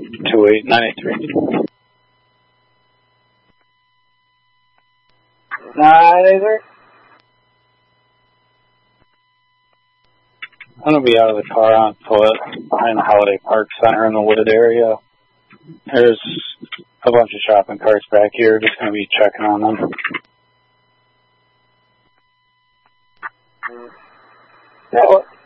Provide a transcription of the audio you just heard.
28983. 983. I'm going to be out of the car on foot behind the Holiday Park Center in the wooded area. There's a bunch of shopping carts back here. Just going to be checking on them. Yeah,